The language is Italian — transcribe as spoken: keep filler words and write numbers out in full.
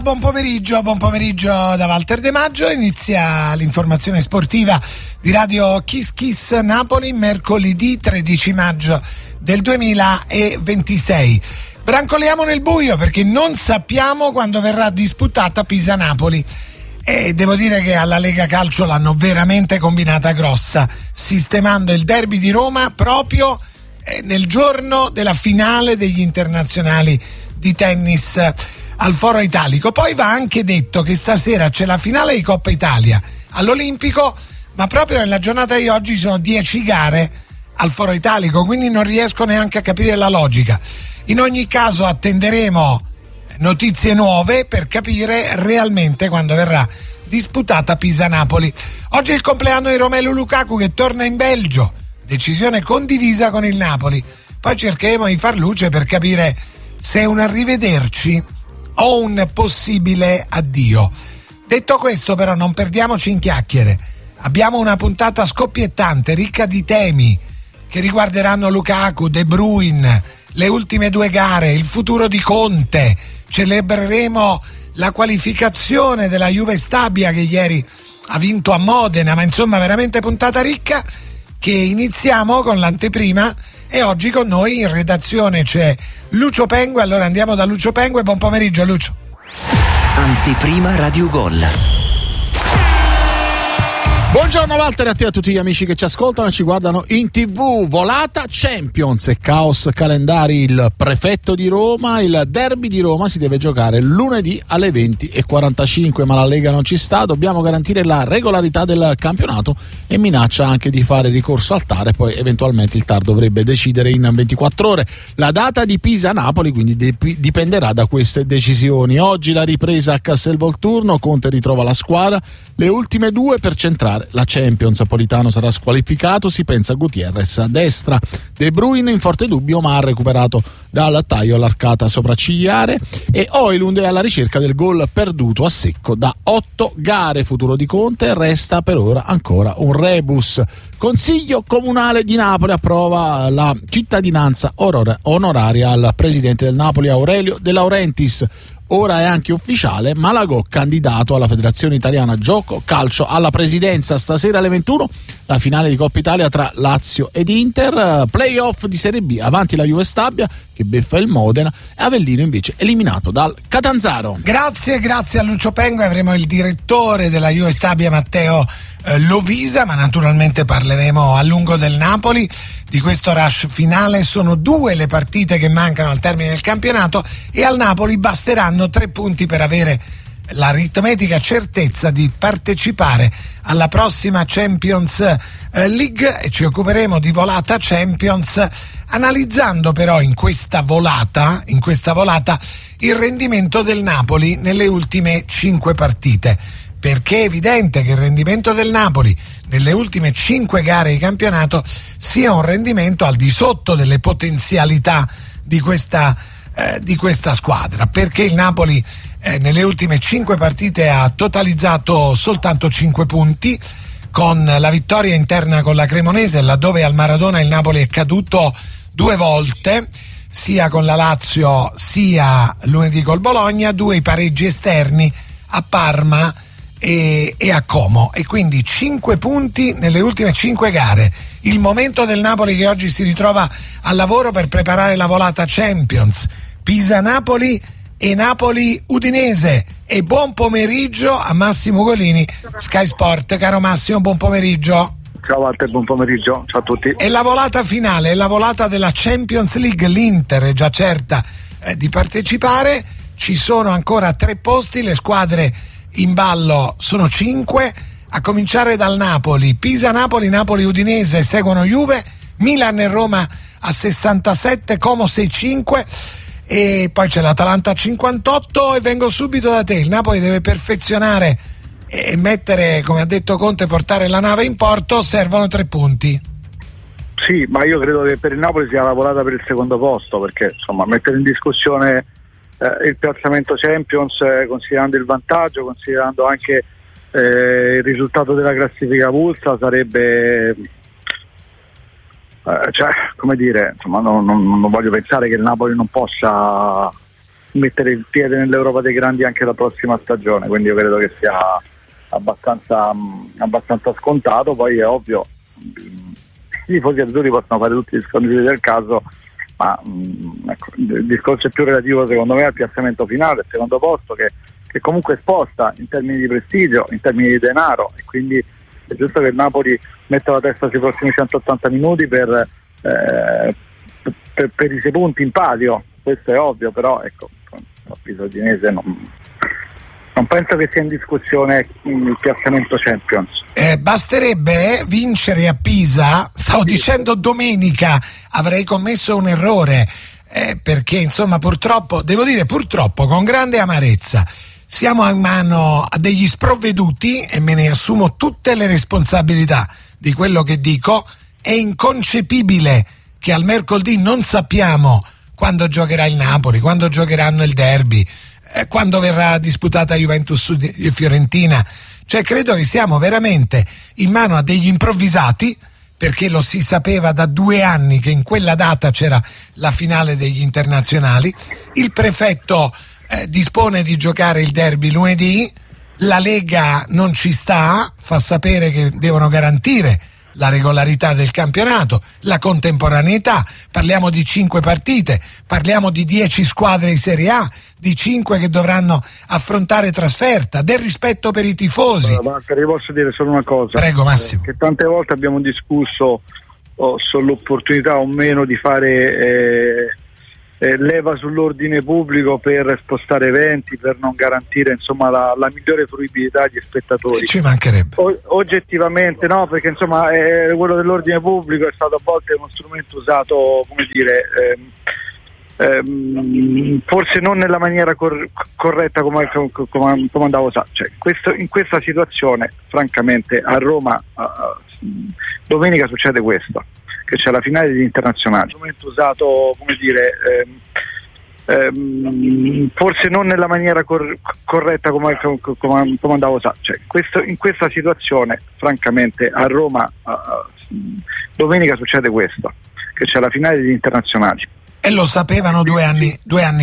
Buon pomeriggio, buon pomeriggio da Walter De Maggio. Inizia l'informazione sportiva di Radio Kiss Kiss Napoli, mercoledì tredici maggio del duemilaventisei. Brancoliamo nel buio perché non sappiamo quando verrà disputata Pisa-Napoli e devo dire che alla Lega Calcio l'hanno veramente combinata grossa, sistemando il derby di Roma proprio nel giorno della finale degli internazionali di tennis al Foro Italico. Poi va anche detto che stasera c'è la finale di Coppa Italia all'Olimpico, ma proprio nella giornata di oggi sono dieci gare al Foro Italico, quindi non riesco neanche a capire la logica. In ogni caso attenderemo notizie nuove per capire realmente quando verrà disputata Pisa-Napoli. Oggi è il compleanno di Romelu Lukaku che torna in Belgio, decisione condivisa con il Napoli. Poi cercheremo di far luce per capire se è un arrivederci o un possibile addio. Detto questo, però, non perdiamoci in chiacchiere. Abbiamo una puntata scoppiettante, ricca di temi che riguarderanno Lukaku, De Bruyne, le ultime due gare, il futuro di Conte. Celebreremo la qualificazione della Juve Stabia che ieri ha vinto a Modena, ma insomma veramente puntata ricca che iniziamo con l'anteprima. E oggi con noi in redazione c'è Lucio Pengue. Allora andiamo da Lucio Pengue. Buon pomeriggio, Lucio. Anteprima Radio Gol. Buongiorno Walter, a te e a tutti gli amici che ci ascoltano e ci guardano in tivù. Volata Champions e caos calendari. Il prefetto di Roma, il derby di Roma si deve giocare lunedì alle venti e quarantacinque, ma la Lega non ci sta. Dobbiamo garantire la regolarità del campionato e minaccia anche di fare ricorso al T A R e poi eventualmente il T A R dovrebbe decidere in ventiquattro ore. La data di Pisa-Napoli quindi dip- dipenderà da queste decisioni. Oggi la ripresa a Castelvolturno, Conte ritrova la squadra, le ultime due per centrare la Champions. Politano sarà squalificato, si pensa a Gutierrez a destra. De Bruyne in forte dubbio ma ha recuperato dal taglio l'arcata sopraccigliare e Højlund è alla ricerca del gol perduto a secco da otto gare. Futuro di Conte resta per ora ancora un rebus. Consiglio Comunale di Napoli approva la cittadinanza onoraria al presidente del Napoli Aurelio De Laurentiis. Ora è anche ufficiale, Malagò candidato alla Federazione Italiana Gioco Calcio alla presidenza. Stasera alle ventuno la finale di Coppa Italia tra Lazio ed Inter, playoff di Serie B, avanti la Juve Stabia che beffa il Modena e Avellino invece eliminato dal Catanzaro. Grazie, grazie a Lucio Pengue. Avremo il direttore della Juve Stabia Matteo eh, Lovisa, ma naturalmente parleremo a lungo del Napoli, di questo rush finale. Sono due le partite che mancano al termine del campionato e al Napoli basteranno tre punti per avere l'aritmetica certezza di partecipare alla prossima Champions League e ci occuperemo di volata Champions, analizzando però in questa volata, in questa volata il rendimento del Napoli nelle ultime cinque partite, perché è evidente che il rendimento del Napoli nelle ultime cinque gare di campionato sia un rendimento al di sotto delle potenzialità di questa, eh, di questa squadra, perché il Napoli eh, nelle ultime cinque partite ha totalizzato soltanto cinque punti, con la vittoria interna con la Cremonese, laddove al Maradona il Napoli è caduto due volte, sia con la Lazio sia lunedì col Bologna, due i pareggi esterni a Parma e, e a Como, e quindi cinque punti nelle ultime cinque gare. Il momento del Napoli che oggi si ritrova al lavoro per preparare la volata Champions, Pisa-Napoli e Napoli-Udinese. E buon pomeriggio a Massimo Golini, Sky Sport. Caro Massimo, buon pomeriggio. Ciao Walter, buon pomeriggio, ciao a tutti. E la volata finale, è la volata della Champions League, l'Inter è già certa eh, di partecipare, ci sono ancora tre posti, le squadre in ballo sono cinque, a cominciare dal Napoli. Pisa, Napoli, Napoli, Udinese seguono Juve, Milan e Roma a sessantasette, Como sessantacinque e poi c'è l'Atalanta a cinquantotto. E vengo subito da te, il Napoli deve perfezionare e mettere, come ha detto Conte, portare la nave in porto, servono tre punti. Sì, ma io credo che per il Napoli sia lavorata per il secondo posto, perché insomma mettere in discussione eh, il piazzamento Champions, eh, considerando il vantaggio, considerando anche eh, il risultato della classifica avulsa, sarebbe eh, cioè, come dire, insomma, non, non, non voglio pensare che il Napoli non possa mettere il piede nell'Europa dei grandi anche la prossima stagione, quindi io credo che sia abbastanza, mh, abbastanza scontato. Poi è ovvio, i tifosi azzurri possono fare tutti gli scandali del caso, ma mh, ecco, il discorso è più relativo secondo me al piazzamento finale, al secondo posto, che, che comunque sposta in termini di prestigio, in termini di denaro, e quindi è giusto che il Napoli metta la testa sui prossimi centottanta minuti per, eh, per, per i sei punti in palio, questo è ovvio, però ecco, l'avviso udinese non, non penso che sia in discussione il piazzamento Champions. Eh, basterebbe vincere a Pisa, stavo dicendo domenica, avrei commesso un errore, eh, perché insomma purtroppo, devo dire purtroppo con grande amarezza, siamo in mano a degli sprovveduti e me ne assumo tutte le responsabilità di quello che dico. È inconcepibile che al mercoledì non sappiamo quando giocherà il Napoli, quando giocheranno il derby, eh, quando verrà disputata Juventus e Fiorentina. Cioè credo che siamo veramente in mano a degli improvvisati, perché lo si sapeva da due anni che in quella data c'era la finale degli internazionali. Il prefetto eh, dispone di giocare il derby lunedì, la Lega non ci sta, fa sapere che devono garantire la regolarità del campionato, la contemporaneità, parliamo di cinque partite, parliamo di dieci squadre di Serie A, di cinque che dovranno affrontare trasferta, del rispetto per i tifosi. Ma io posso dire solo una cosa. Prego Massimo. Eh, che tante volte abbiamo discusso oh, sull'opportunità o meno di fare eh, eh, leva sull'ordine pubblico per spostare eventi, per non garantire insomma la, la migliore fruibilità agli spettatori. E ci mancherebbe. O, oggettivamente no, perché insomma eh, quello dell'ordine pubblico è stato a volte uno strumento usato, come dire, ehm, ehm, forse non nella maniera cor- corretta come, come, come andavo sa. Cioè, questo, in questa situazione francamente a Roma uh, domenica succede questo, che c'è la finale degli internazionali, un strumento usato, come dire, ehm, ehm, forse non nella maniera cor- corretta come, come, come andavo sa. Cioè, questo, in questa situazione francamente a Roma uh, domenica succede questo, che c'è la finale degli internazionali. E lo sapevano due anni, due anni